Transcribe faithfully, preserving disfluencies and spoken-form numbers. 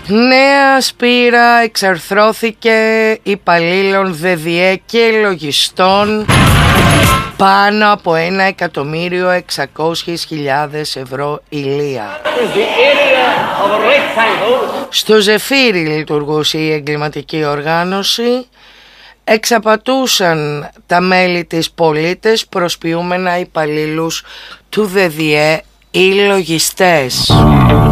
Νέα σπήρα εξαρθρώθηκε υπαλλήλων ΔΔΕ και λογιστών πάνω από ένα εκατομμύριο εξακόσιες χιλιάδες ευρώ ηλία. Στο Ζεφύρι λειτουργούσε η εγκληματική οργάνωση. Εξαπατούσαν τα μέλη της πολίτες προσποιούμενα υπαλλήλους του ΔΔΕ ή λογιστές.